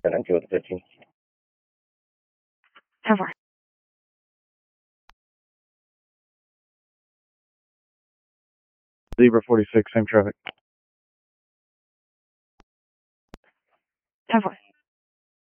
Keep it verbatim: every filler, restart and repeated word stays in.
nine two with the fifteen. ten four. Zebra forty-six, same traffic. ten four.